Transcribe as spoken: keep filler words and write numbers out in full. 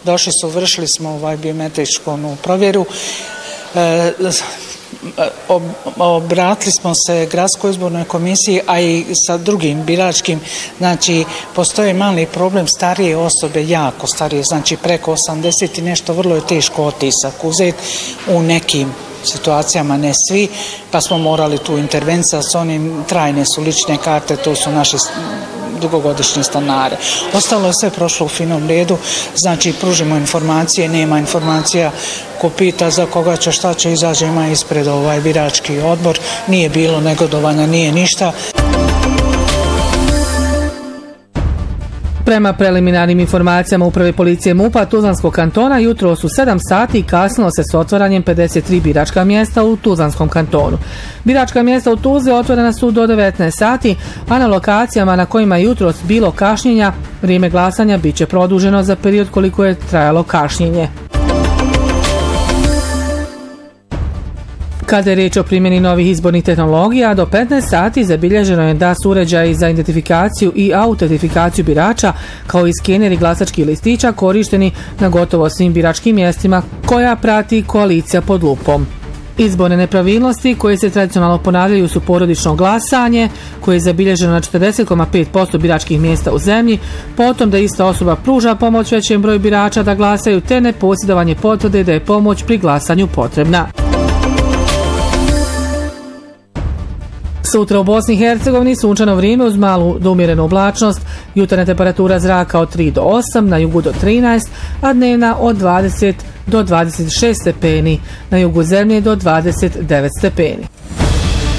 došli su, vršili smo ovaj biometričku provjeru. E, obratili smo se Gradskoj izbornoj komisiji, a i sa drugim biračkim, znači postoji mali problem, starije osobe, jako starije, znači preko osamdeset i nešto, vrlo je teško otisak uzeti u nekim situacijama, ne svi, pa smo morali tu intervenciju s onim, trajne su lične karte, to su naši dugogodišnji stanari. Ostalo je sve prošlo u finom redu, znači pružimo informacije, nema informacija, ko pita za koga će, šta će, izađemo ispred ovaj birački odbor, nije bilo negodovanja, nije ništa. Prema preliminarnim informacijama Uprave policije MUP-a Tuzlanskog kantona, jutro su sedam sati i kasnilo se s otvaranjem pedeset tri biračka mjesta u Tuzlanskom kantonu. Biračka mjesta u Tuzli otvorena su do devetnaest sati, a na lokacijama na kojima je jutros bilo kašnjenja, vrijeme glasanja bit će produženo za period koliko je trajalo kašnjenje. Kada je riječ o primjeni novih izbornih tehnologija, do petnaest sati zabilježeno je da su uređaji za identifikaciju i autentifikaciju birača, kao i skeneri glasačkih listića korišteni na gotovo svim biračkim mjestima koja prati koalicija pod lupom. Izborne nepravilnosti koje se tradicionalno ponavljaju su porodično glasanje, koje je zabilježeno na četrdeset zarez pet posto biračkih mjesta u zemlji, potom da ista osoba pruža pomoć većem broju birača da glasaju, te neposjedovanje potvrde da je pomoć pri glasanju potrebna. Sutra u Bosni i Hercegovini sunčano vrijeme uz malu do umjerenu oblačnost, jutarnja temperatura zraka od tri do osam, na jugu do trinaest, a dnevna od dvadeset do dvadeset šest stepeni, na jugu zemlje do dvadeset devet stepeni.